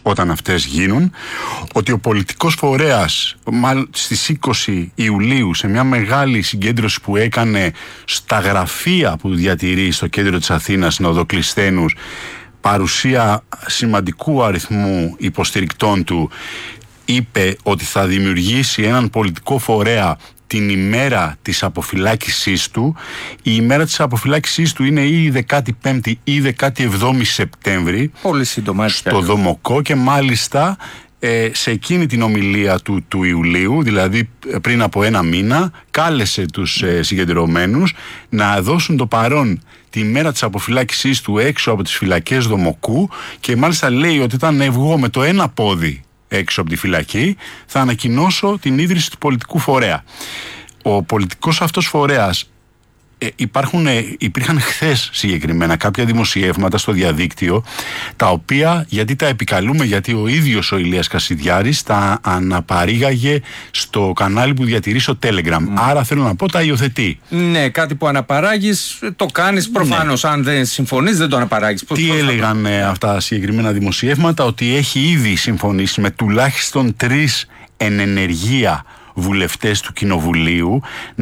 όταν αυτές γίνουν, ότι ο πολιτικός φορέας στις 20 Ιουλίου σε μια μεγάλη συγκέντρωση που έκανε στα γραφεία που διατηρεί στο κέντρο της Αθήνας, στην οδό Κλεισθένους, παρουσία σημαντικού αριθμού υποστηρικτών του, είπε ότι θα δημιουργήσει έναν πολιτικό φορέα την ημέρα της αποφυλάκησής του. Η ημέρα της αποφυλάκησής του είναι ή η 15η ή η 17η Σεπτέμβρη. Πολύ σύντομα, στο Δομοκό, και μάλιστα σε εκείνη την ομιλία του Ιουλίου, δηλαδή πριν από ένα μήνα, κάλεσε τους συγκεντρωμένους να δώσουν το παρόν τη μέρα της αποφυλάκησής του έξω από τις φυλακές Δομοκού, και μάλιστα λέει ότι όταν βγω με το ένα πόδι έξω από τη φυλακή θα ανακοινώσω την ίδρυση του πολιτικού φορέα. Ο πολιτικός αυτός φορέας, υπήρχαν χθες συγκεκριμένα κάποια δημοσιεύματα στο διαδίκτυο, τα οποία, γιατί τα επικαλούμε, γιατί ο ίδιος ο Ηλίας Κασιδιάρης τα αναπαρήγαγε στο κανάλι που διατηρεί στο Telegram. Άρα θέλω να πω, τα υιοθετεί. Ναι, κάτι που αναπαράγεις το κάνεις προφανώς. Ναι. Αν δεν συμφωνείς δεν το αναπαράγεις. Τι έλεγαν αυτά τα συγκεκριμένα δημοσιεύματα? Ότι έχει ήδη συμφωνήσει με τουλάχιστον 3 εν ενεργεία βουλευτές του Κοινοβουλίου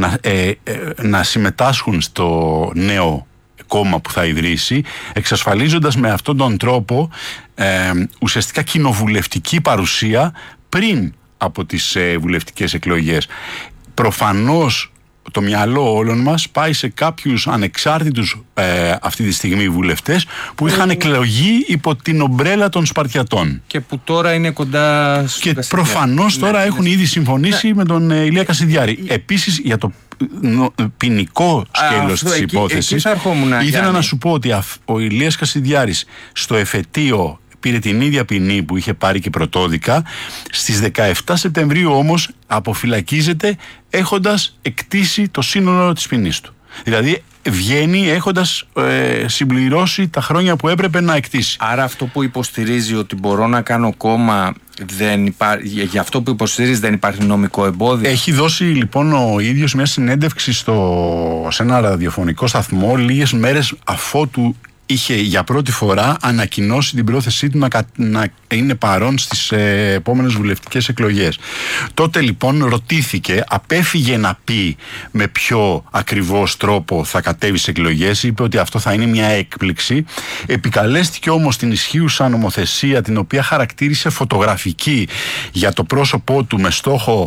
να συμμετάσχουν στο νέο κόμμα που θα ιδρύσει, εξασφαλίζοντας με αυτόν τον τρόπο ουσιαστικά κοινοβουλευτική παρουσία πριν από τις βουλευτικές εκλογές. Προφανώς το μυαλό όλων μας πάει σε κάποιους ανεξάρτητους αυτή τη στιγμή βουλευτές που είχαν εκλογεί υπό την ομπρέλα των Σπαρτιατών. Και που τώρα είναι κοντά στο και προφανώς τώρα έχουν ήδη συμφωνήσει με τον Ηλία Κασιδιάρη. Επίσης, για το ποινικό σκέλος της υπόθεσης, ήθελα να σου πω ότι ο Ηλίας Κασιδιάρης στο εφετείο πήρε την ίδια ποινή που είχε πάρει και πρωτόδικα. Στις 17 Σεπτεμβρίου όμως αποφυλακίζεται έχοντας εκτίσει το σύνολο της ποινής του. Δηλαδή βγαίνει έχοντας συμπληρώσει τα χρόνια που έπρεπε να εκτίσει. Άρα αυτό που υποστηρίζει ότι μπορώ να κάνω κόμμα, για αυτό που υποστηρίζει δεν υπάρχει νομικό εμπόδιο. Έχει δώσει λοιπόν ο ίδιος μια συνέντευξη σε ένα ραδιοφωνικό σταθμό λίγες μέρες αφότου είχε για πρώτη φορά ανακοινώσει την πρόθεσή του να είναι παρόν στις επόμενες βουλευτικές εκλογές. Τότε λοιπόν ρωτήθηκε, απέφυγε να πει με ποιο ακριβώς τρόπο θα κατέβει στις εκλογές, είπε ότι αυτό θα είναι μια έκπληξη. Επικαλέστηκε όμως την ισχύουσα νομοθεσία, την οποία χαρακτήρισε φωτογραφική για το πρόσωπό του, με στόχο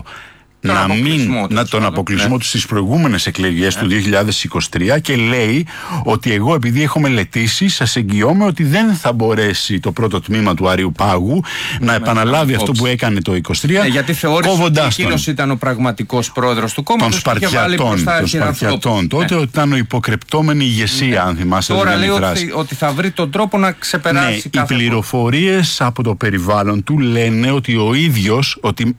τον αποκλεισμό του στις προηγούμενες εκλογές του 2023, και λέει ότι εγώ, επειδή έχω μελετήσει, σας εγγυώμαι ότι δεν θα μπορέσει το πρώτο τμήμα του Αριουπάγου να επαναλάβει αυτό που έκανε το 2023, γιατί θεώρησε ότι εκείνος ήταν ο πραγματικός πρόεδρος του κόμματος των Σπαρτιατών τότε, ότι ήταν ο υποκρεπτόμενη ηγεσία, αν θυμάστε. Τώρα λέει ότι θα βρει τον τρόπο να ξεπεράσει κάθε. Οι πληροφορίες από το περιβάλλον του λένε ότι ο ίδιος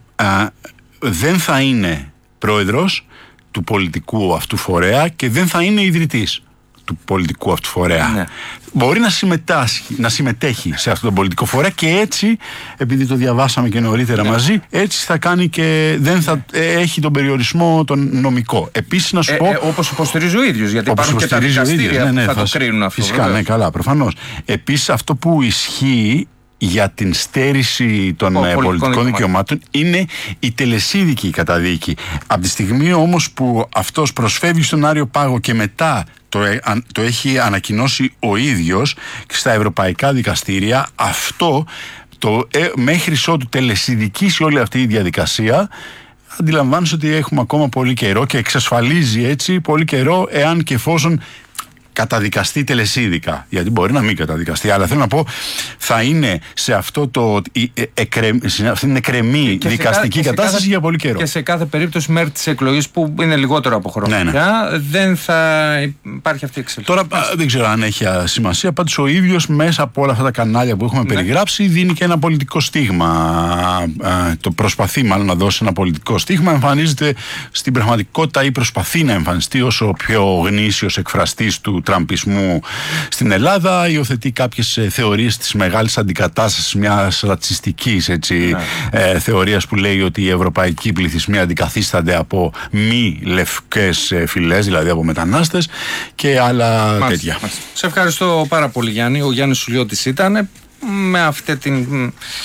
δεν θα είναι πρόεδρος του πολιτικού αυτού φορέα και δεν θα είναι ιδρυτής του πολιτικού αυτού φορέα. Ναι. Μπορεί να συμμετέχει σε αυτόν τον πολιτικό φορέα, και έτσι, επειδή το διαβάσαμε και νωρίτερα μαζί, έτσι θα κάνει και δεν θα έχει τον περιορισμό τον νομικό. Επίσης να σου πω, όπως υποστηρίζει ο ίδιος, γιατί υπάρχουν και τα δικαστήρια που θα το κρίνουν αυτό. Φυσικά, ναι, καλά, προφανώς. Επίσης αυτό που ισχύει για την στέρηση των πολιτικών δικαιωμάτων είναι η τελεσίδικη καταδίκη. Από τη στιγμή όμως που αυτός προσφεύγει στον Άριο Πάγο και μετά το έχει ανακοινώσει ο ίδιος στα ευρωπαϊκά δικαστήρια, αυτό μέχρι ότου τελεσιδικήσει όλη αυτή η διαδικασία, αντιλαμβάνεσαι ότι έχουμε ακόμα πολύ καιρό, και εξασφαλίζει έτσι πολύ καιρό, εάν και εφόσον καταδικαστεί τελεσίδικα, γιατί μπορεί να μην καταδικαστεί, αλλά θέλω να πω, θα είναι σε αυτό σε αυτήν την εκκρεμή δικαστική κατάσταση για πολύ καιρό. Και σε κάθε περίπτωση μέχρι τις εκλογές, που είναι λιγότερο από χρονικά, δεν θα υπάρχει αυτή η εξέλιξη. Τώρα δεν ξέρω αν έχει σημασία, πάντως ο ίδιος μέσα από όλα αυτά τα κανάλια που έχουμε περιγράψει δίνει και ένα πολιτικό στίγμα. Το προσπαθεί μάλλον να δώσει ένα πολιτικό στίγμα, εμφανίζεται στην πραγματικότητα ή προσπαθεί να εμφανιστεί ως ο πιο γνήσιος εκφραστής του τραμπισμού στην Ελλάδα, υιοθετεί κάποιες θεωρίες της μεγάλης αντικατάστασης μιας ρατσιστικής θεωρίας που λέει ότι οι ευρωπαϊκοί πληθυσμοί αντικαθίστανται από μη λευκές φυλές, δηλαδή από μετανάστες και άλλα τέτοια. Σε ευχαριστώ πάρα πολύ, Γιάννη. Ο Γιάννης Σουλιώτης ήταν. Με αυτή την